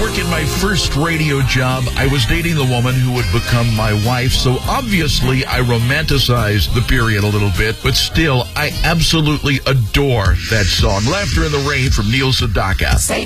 working my first radio job, I was dating the woman who would become my wife, so obviously I romanticized the period a little bit, but still, I absolutely adore that song. Laughter in the Rain from Neil Sedaka.